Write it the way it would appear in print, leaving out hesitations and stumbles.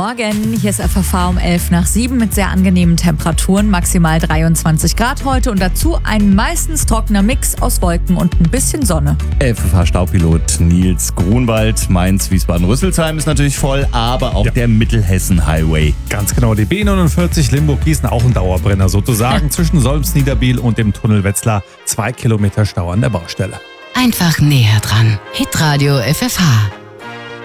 Morgen, hier ist FFH um 11:07 mit sehr angenehmen Temperaturen, maximal 23 Grad heute und dazu ein meistens trockener Mix aus Wolken und ein bisschen Sonne. FFH-Staupilot Nils Grunwald, Mainz, Wiesbaden, Rüsselsheim ist natürlich voll, aber auch der Mittelhessen-Highway. Ganz genau, die B49 Limburg-Gießen auch ein Dauerbrenner sozusagen zwischen Solms-Niederbiel und dem Tunnel Wetzlar. 2 Kilometer Stau an der Baustelle. Einfach näher dran. Hitradio FFH.